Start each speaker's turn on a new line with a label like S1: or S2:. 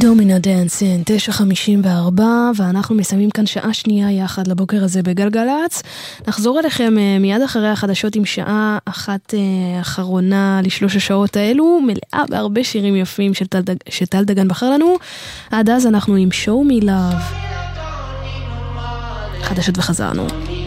S1: דומינה דנסן, 9:54, ואנחנו מסיימים כאן שעה שנייה יחד לבוקר הזה בגלגלץ. נחזור אליכם מיד אחרי החדשות עם שעה אחת אחרונה לשלוש השעות האלו, מלאה בהרבה שירים יפים שטל דגן בחר לנו. עד אז אנחנו עם Show Me Love. חדשות וחזרנו.